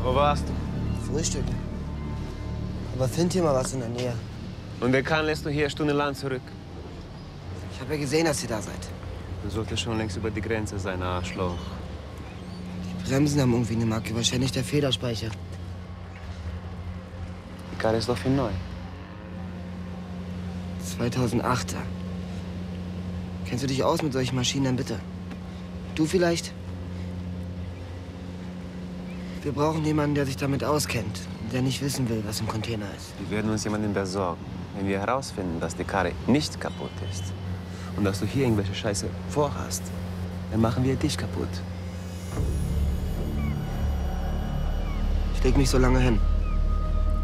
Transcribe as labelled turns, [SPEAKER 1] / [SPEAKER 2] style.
[SPEAKER 1] Wo warst du?
[SPEAKER 2] Frühstück. Aber find hier mal was in der Nähe.
[SPEAKER 1] Und den Kahn lässt du hier stundenlang zurück.
[SPEAKER 2] Ich habe ja gesehen, dass ihr da seid.
[SPEAKER 1] Du solltest schon längst über die Grenze sein, Arschloch.
[SPEAKER 2] Die Bremsen haben irgendwie eine Marke, wahrscheinlich der Federspeicher.
[SPEAKER 1] Die Karre ist doch viel neu.
[SPEAKER 2] 2008er. Kennst du dich aus mit solchen Maschinen, dann bitte? Du vielleicht? Wir brauchen jemanden, der sich damit auskennt. Der nicht wissen will, was im Container ist.
[SPEAKER 1] Wir werden uns jemanden besorgen. Wenn wir herausfinden, dass die Karre nicht kaputt ist und dass du hier irgendwelche Scheiße vorhast, dann machen wir dich kaputt.
[SPEAKER 2] Ich leg mich so lange hin.